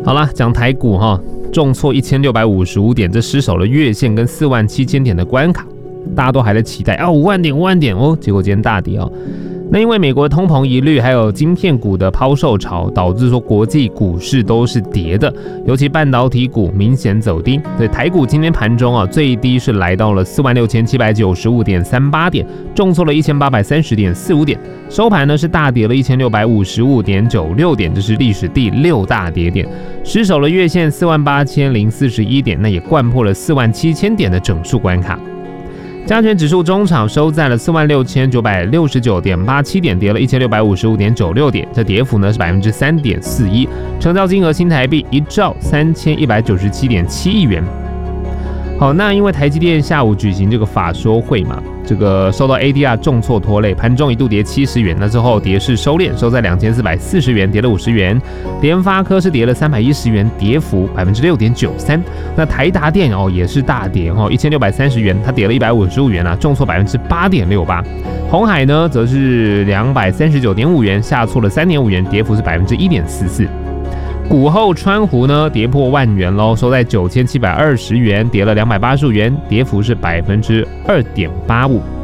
好啦，讲台股哈，重挫1655点，这失守了月线跟47000点的关卡，大家都还在期待啊，5万点哦，结果今天大跌哦。那因为美国通膨疑虑，还有晶片股的抛售潮，导致说国际股市都是跌的，尤其半导体股明显走低。所以台股今天盘中最低是来到了46795.38点，重挫了1830.45点，收盘呢是大跌了1655.96点，这是历史第6大跌点，失守了月线48041点，那也掼破了47000点的整数关卡。加权指数中场收在了46969.87点，跌了1655.96点，这跌幅呢是3.41%，成交金额新台币13197.7亿元。好，那因为台积电下午举行这个法说会嘛，这个受到 ADR 重挫拖累，盘中一度跌70元，那之后跌势收敛，收在2440元，跌了50元。联发科是跌了310元，跌幅6.93%。那台达电也是大跌1630元，它跌了155元重挫8.68%。鸿海呢则是239.5元，下挫了3.5元，跌幅是1.44%。股后川湖呢跌破万元喽，收在9720元，跌了285元，跌幅是2.85%。